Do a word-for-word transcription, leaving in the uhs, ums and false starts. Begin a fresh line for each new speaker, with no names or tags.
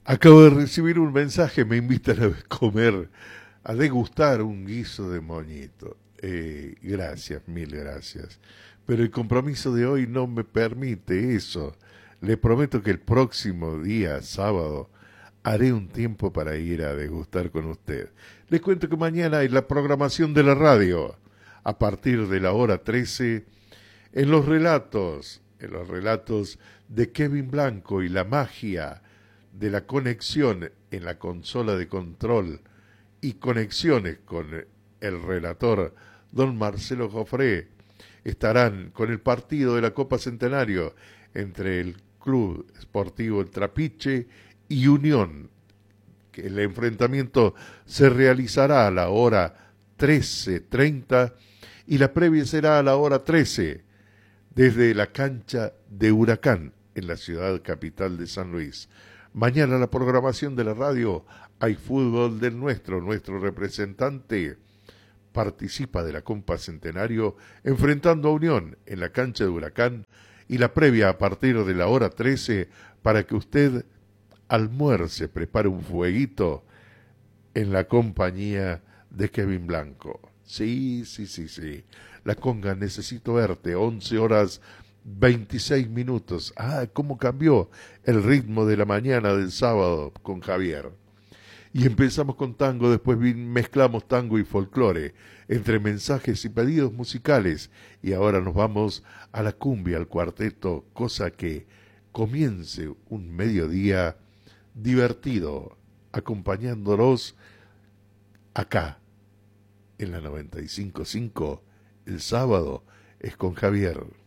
Acabo de recibir un mensaje, me invitan a comer, a degustar un guiso de moñito. Eh, gracias, mil gracias. Pero el compromiso de hoy no me permite eso. Le prometo que el próximo día, sábado, haré un tiempo para ir a degustar con usted. Les cuento que mañana hay la programación de la radio. A partir de la hora trece, en los relatos, en los relatos de Kevin Blanco y la magia de la conexión en la consola de control y conexiones con el relator don Marcelo Joffre, estarán con el partido de la Copa Centenario entre el Club Sportivo El Trapiche y Unión, que el enfrentamiento se realizará a la hora trece treinta y la previa será a la hora trece desde la cancha de Huracán en la ciudad capital de San Luis. Mañana la programación de la radio, hay fútbol del nuestro, nuestro representante participa de la Copa Centenario enfrentando a Unión en la cancha de Huracán y la previa a partir de la hora trece para que usted almuerce, prepare un fueguito en la compañía de Kevin Blanco. Sí, sí, sí, sí. La conga, necesito verte, once horas veintiséis minutos. Ah, cómo cambió el ritmo de la mañana del sábado con Javier. Y empezamos con tango, después mezclamos tango y folclore, entre mensajes y pedidos musicales. Y ahora nos vamos a la cumbia, al cuarteto, cosa que comience un mediodía divertido, acompañándolos acá, en la noventa y cinco punto cinco, el sábado es con Javier.